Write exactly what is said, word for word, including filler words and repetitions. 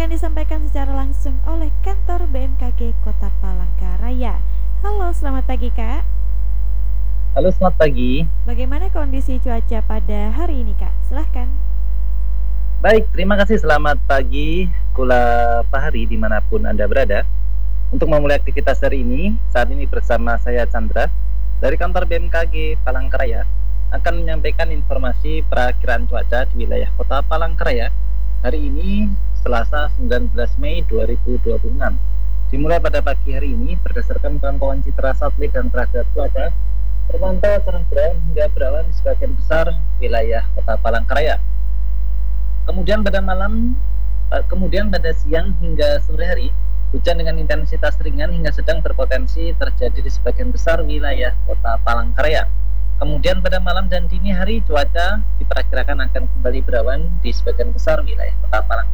akan disampaikan secara langsung oleh kantor B M K G Kota Palangkaraya. Halo, selamat pagi Kak. Halo, selamat pagi. Bagaimana kondisi cuaca pada hari ini Kak? Silahkan. Baik, terima kasih. Selamat pagi, Kula Pahari dimanapun Anda berada. Untuk memulai aktivitas hari ini, saat ini bersama saya Chandra dari kantor B M K G Palangkaraya akan menyampaikan informasi perakiraan cuaca di wilayah Kota Palangkaraya hari ini Selasa sembilan belas Mei dua ribu dua puluh enam. Dimulai pada pagi hari ini berdasarkan pantauan citra satelit dan radar cuaca terpantau cerah berawan hingga berawan di sebagian besar wilayah Kota Palangkaraya. Kemudian pada malam, kemudian pada siang hingga sore hari, hujan dengan intensitas ringan hingga sedang berpotensi terjadi di sebagian besar wilayah Kota Palangkaraya. Kemudian pada malam dan dini hari cuaca diperkirakan akan kembali berawan di sebagian besar wilayah Kota Palangkaraya.